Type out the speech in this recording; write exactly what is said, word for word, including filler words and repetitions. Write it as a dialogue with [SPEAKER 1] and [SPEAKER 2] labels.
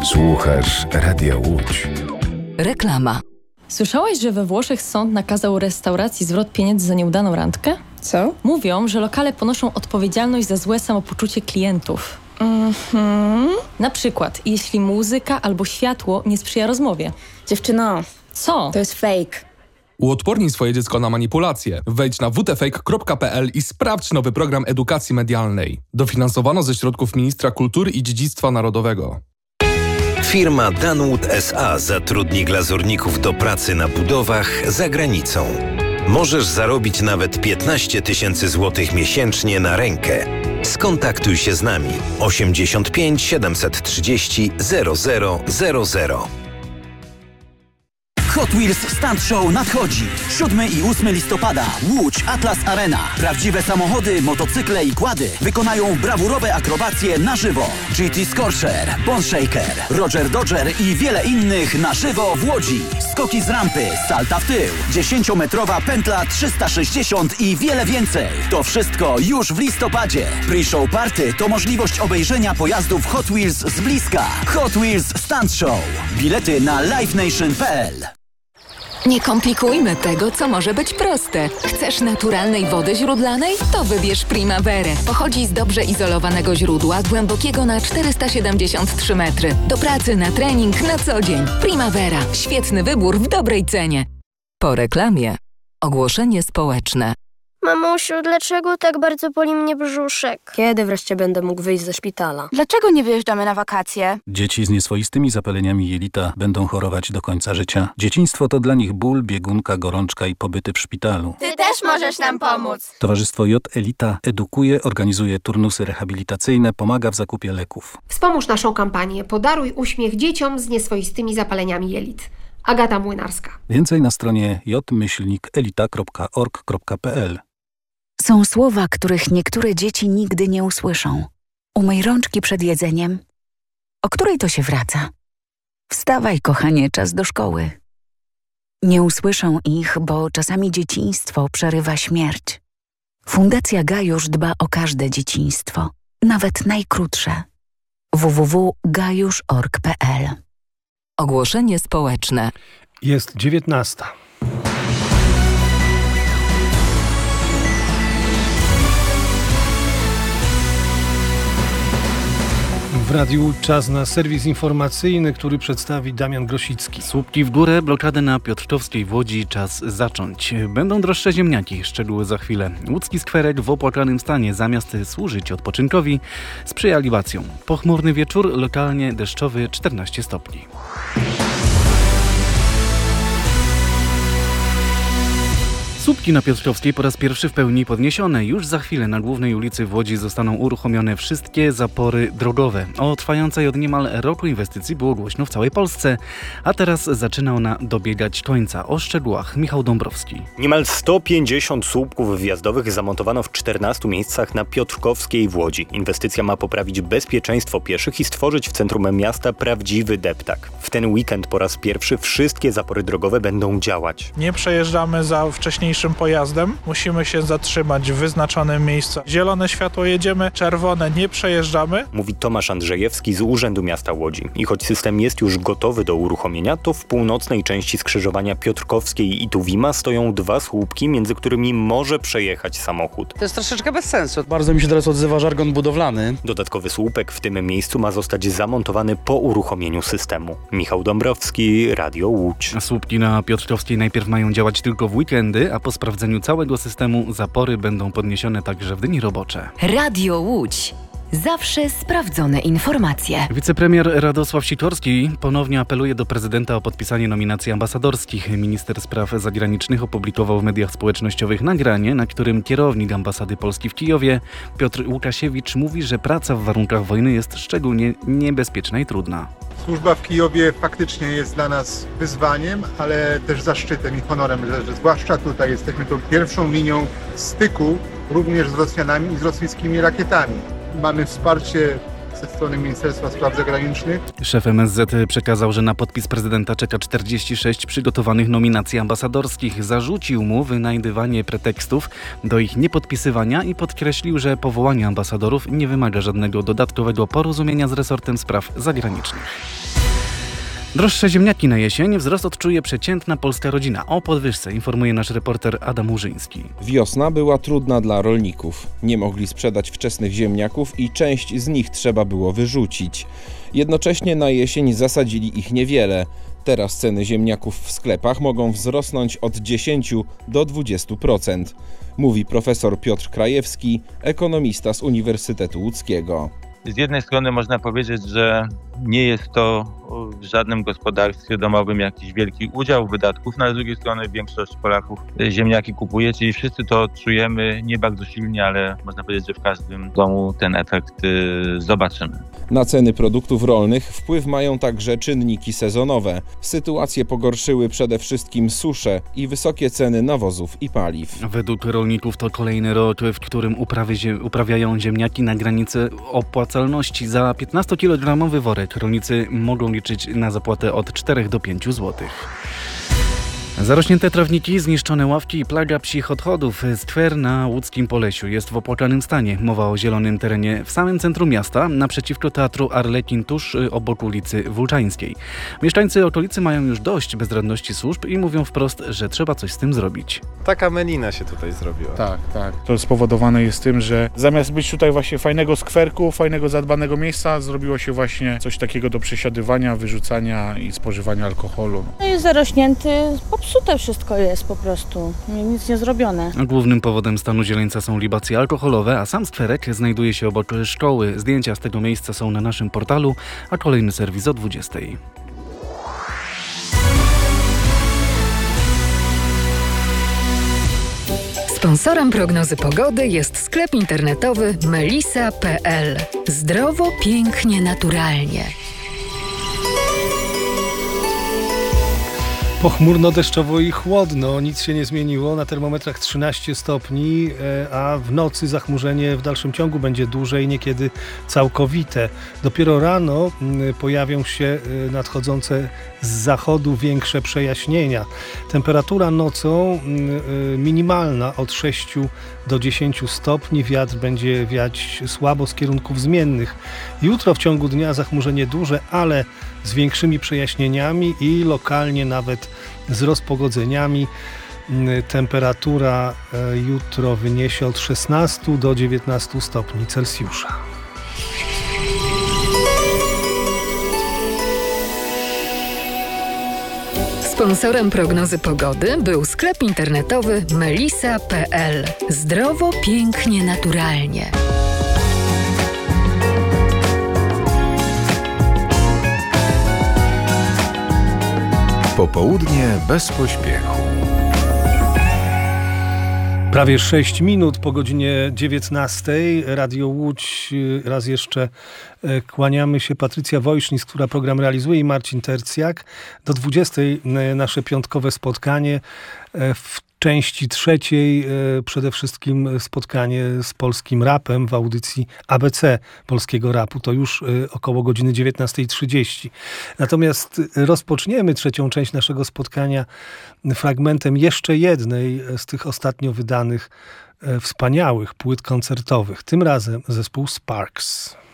[SPEAKER 1] Słuchasz Radia Łódź.
[SPEAKER 2] Reklama.
[SPEAKER 3] Słyszałaś, że we Włoszech sąd nakazał restauracji zwrot pieniędzy za nieudaną randkę?
[SPEAKER 4] Co?
[SPEAKER 3] Mówią, że lokale ponoszą odpowiedzialność za złe samopoczucie klientów.
[SPEAKER 4] Mhm.
[SPEAKER 3] Na przykład, jeśli muzyka albo światło nie sprzyja rozmowie.
[SPEAKER 4] Dziewczyno,
[SPEAKER 3] Co?
[SPEAKER 4] to jest fake.
[SPEAKER 5] Uodpornij swoje dziecko na manipulacje. Wejdź na w t fake kropka p l i sprawdź nowy program edukacji medialnej. Dofinansowano ze środków Ministra Kultury i Dziedzictwa Narodowego.
[SPEAKER 6] Firma Danwood S A zatrudni glazurników do pracy na budowach za granicą. Możesz zarobić nawet piętnaście tysięcy złotych miesięcznie na rękę. Skontaktuj się z nami osiemdziesiąt pięć siedemset trzydzieści zero zero zero zero.
[SPEAKER 7] Hot Wheels Stunt Show nadchodzi. siódmego i ósmego listopada. Łódź Atlas Arena. Prawdziwe samochody, motocykle i quady wykonają brawurowe akrobacje na żywo. G T Scorcher, Bone Shaker, Roger Dodger i wiele innych na żywo w Łodzi. Skoki z rampy, salta w tył, dziesięciometrowa pętla trzysta sześćdziesiąt i wiele więcej. To wszystko już w listopadzie. Pre-show party to możliwość obejrzenia pojazdów Hot Wheels z bliska. Hot Wheels Stunt Show. Bilety na live nation kropka p l.
[SPEAKER 2] Nie komplikujmy tego, co może być proste. Chcesz naturalnej wody źródlanej? To wybierz Primaverę. Pochodzi z dobrze izolowanego źródła, głębokiego na czterysta siedemdziesiąt trzy metry. Do pracy, na trening, na co dzień. Primavera. Świetny wybór w dobrej cenie. Po reklamie. Ogłoszenie społeczne.
[SPEAKER 8] Mamusiu, dlaczego tak bardzo boli mnie brzuszek?
[SPEAKER 4] Kiedy wreszcie będę mógł wyjść ze szpitala?
[SPEAKER 9] Dlaczego nie wyjeżdżamy na wakacje?
[SPEAKER 10] Dzieci z nieswoistymi zapaleniami jelita będą chorować do końca życia. Dzieciństwo to dla nich ból, biegunka, gorączka i pobyty w szpitalu.
[SPEAKER 9] Ty też możesz nam pomóc.
[SPEAKER 10] Towarzystwo J Elita edukuje, organizuje turnusy rehabilitacyjne, pomaga w zakupie leków.
[SPEAKER 11] Wspomóż naszą kampanię. Podaruj uśmiech dzieciom z nieswoistymi zapaleniami jelit. Agata Młynarska.
[SPEAKER 10] Więcej na stronie j myślnik elita kropka org kropka p l.
[SPEAKER 12] Są słowa, których niektóre dzieci nigdy nie usłyszą. Umyj rączki przed jedzeniem. O której to się wraca? Wstawaj, kochanie, czas do szkoły. Nie usłyszą ich, bo czasami dzieciństwo przerywa śmierć. Fundacja Gajusz dba o każde dzieciństwo, nawet najkrótsze. w w w kropka gajusz kropka org kropka p l.
[SPEAKER 2] Ogłoszenie społeczne.
[SPEAKER 13] Jest dziewiętnasta. W radiu czas na serwis informacyjny, który przedstawi Damian Grosicki.
[SPEAKER 14] Słupki w górę, blokady na Piotrkowskiej w Łodzi, czas zacząć. Będą droższe ziemniaki, szczegóły za chwilę. Łódzki skwerek w opłakanym stanie, zamiast służyć odpoczynkowi, sprzyja libacjom. Pochmurny wieczór, lokalnie deszczowy, czternaście stopni. Słupki na Piotrkowskiej po raz pierwszy w pełni podniesione. Już za chwilę na głównej ulicy w Łodzi zostaną uruchomione wszystkie zapory drogowe. O trwającej od niemal roku inwestycji było głośno w całej Polsce, a teraz zaczyna ona dobiegać końca. O szczegółach Michał Dąbrowski.
[SPEAKER 15] Niemal sto pięćdziesiąt słupków wjazdowych zamontowano w czternastu miejscach na Piotrkowskiej w Łodzi. Inwestycja ma poprawić bezpieczeństwo pieszych i stworzyć w centrum miasta prawdziwy deptak. W ten weekend po raz pierwszy wszystkie zapory drogowe będą działać.
[SPEAKER 16] Nie przejeżdżamy za wcześniejszym pojazdem, musimy się zatrzymać w wyznaczonym miejscu. Zielone światło jedziemy, czerwone nie przejeżdżamy.
[SPEAKER 15] Mówi Tomasz Andrzejewski z Urzędu Miasta Łodzi. I choć system jest już gotowy do uruchomienia, to w północnej części skrzyżowania Piotrkowskiej i Tuwima stoją dwa słupki, między którymi może przejechać samochód.
[SPEAKER 17] To jest troszeczkę bez sensu. Bardzo mi się teraz odzywa żargon budowlany.
[SPEAKER 15] Dodatkowy słupek w tym miejscu ma zostać zamontowany po uruchomieniu systemu. Michał Dąbrowski, Radio Łódź.
[SPEAKER 14] Słupki na Piotrkowskiej najpierw mają działać tylko w weekendy, a po sprawdzeniu całego systemu zapory będą podniesione także w dni robocze.
[SPEAKER 2] Radio Łódź. Zawsze sprawdzone informacje.
[SPEAKER 14] Wicepremier Radosław Sikorski ponownie apeluje do prezydenta o podpisanie nominacji ambasadorskich. Minister spraw zagranicznych opublikował w mediach społecznościowych nagranie, na którym kierownik ambasady Polski w Kijowie, Piotr Łukasiewicz, mówi, że praca w warunkach wojny jest szczególnie niebezpieczna i trudna.
[SPEAKER 18] Służba w Kijowie faktycznie jest dla nas wyzwaniem, ale też zaszczytem i honorem, że, że zwłaszcza tutaj jesteśmy tą pierwszą linią styku również z Rosjanami i z rosyjskimi rakietami. Mamy wsparcie ze strony Ministerstwa Spraw Zagranicznych.
[SPEAKER 14] Szef M S Z przekazał, że na podpis prezydenta czeka czterdzieści sześć przygotowanych nominacji ambasadorskich. Zarzucił mu wynajdywanie pretekstów do ich niepodpisywania i podkreślił, że powołanie ambasadorów nie wymaga żadnego dodatkowego porozumienia z resortem spraw zagranicznych. Droższe ziemniaki na jesień, wzrost odczuje przeciętna polska rodzina. O podwyżce informuje nasz reporter Adam Łużyński.
[SPEAKER 19] Wiosna była trudna dla rolników. Nie mogli sprzedać wczesnych ziemniaków i część z nich trzeba było wyrzucić. Jednocześnie na jesień zasadzili ich niewiele. Teraz ceny ziemniaków w sklepach mogą wzrosnąć od dziesięciu do dwudziestu procent. Mówi profesor Piotr Krajewski, ekonomista z Uniwersytetu Łódzkiego.
[SPEAKER 20] Z jednej strony można powiedzieć, że nie jest to w żadnym gospodarstwie domowym jakiś wielki udział wydatków, no ale z drugiej strony większość Polaków ziemniaki kupuje, czyli wszyscy to czujemy nie bardzo silnie, ale można powiedzieć, że w każdym domu ten efekt zobaczymy.
[SPEAKER 19] Na ceny produktów rolnych wpływ mają także czynniki sezonowe. Sytuację pogorszyły przede wszystkim susze i wysokie ceny nawozów i paliw.
[SPEAKER 14] Według rolników to kolejny rok, w którym uprawy ziem- uprawiają ziemniaki na granicy opłacalności. Za piętnastokilogramowy worek rolnicy mogą liczyć na zapłatę od czterech do pięciu złotych. Zarośnięte trawniki, zniszczone ławki i plaga psich odchodów. Skwer na łódzkim Polesiu jest w opłakanym stanie. Mowa o zielonym terenie w samym centrum miasta, naprzeciwko Teatru Arlekin, tuż obok ulicy Włóczańskiej. Mieszkańcy okolicy mają już dość bezradności służb i mówią wprost, że trzeba coś z tym zrobić.
[SPEAKER 21] Taka melina się tutaj zrobiła.
[SPEAKER 22] Tak, tak. To spowodowane jest tym, że zamiast być tutaj właśnie fajnego skwerku, fajnego zadbanego miejsca, zrobiło się właśnie coś takiego do przesiadywania, wyrzucania i spożywania alkoholu.
[SPEAKER 23] No jest zarośnięty, popsute wszystko jest po prostu, nic nie zrobione.
[SPEAKER 14] Głównym powodem stanu zieleńca są libacje alkoholowe, a sam skwerek znajduje się obok szkoły. Zdjęcia z tego miejsca są na naszym portalu, a kolejny serwis o dwudziestej.
[SPEAKER 2] Sponsorem prognozy pogody jest sklep internetowy melisa kropka pe el. Zdrowo, pięknie, naturalnie.
[SPEAKER 13] Pochmurno, deszczowo i chłodno, nic się nie zmieniło, na termometrach trzynaście stopni, a w nocy zachmurzenie w dalszym ciągu będzie dłużej, niekiedy całkowite. Dopiero rano pojawią się nadchodzące z zachodu większe przejaśnienia. Temperatura nocą minimalna od sześciu do dziesięciu stopni, wiatr będzie wiać słabo z kierunków zmiennych. Jutro w ciągu dnia zachmurzenie duże, ale z większymi przejaśnieniami i lokalnie nawet z rozpogodzeniami. Temperatura jutro wyniesie od szesnastu do dziewiętnastu stopni Celsjusza.
[SPEAKER 2] Sponsorem prognozy pogody był sklep internetowy melisa kropka pe el. Zdrowo, pięknie, naturalnie.
[SPEAKER 1] Popołudnie bez pośpiechu.
[SPEAKER 13] Prawie sześć minut po godzinie dziewiętnastej. Radio Łódź. Raz jeszcze kłaniamy się. Patrycja Wojsznis, która program realizuje, i Marcin Tercjak. Do dwudziestej nasze piątkowe spotkanie. W części trzeciej przede wszystkim spotkanie z polskim rapem w audycji A B C polskiego rapu. To już około godziny dziewiętnasta trzydzieści. Natomiast rozpoczniemy trzecią część naszego spotkania fragmentem jeszcze jednej z tych ostatnio wydanych wspaniałych płyt koncertowych. Tym razem zespół Sparks.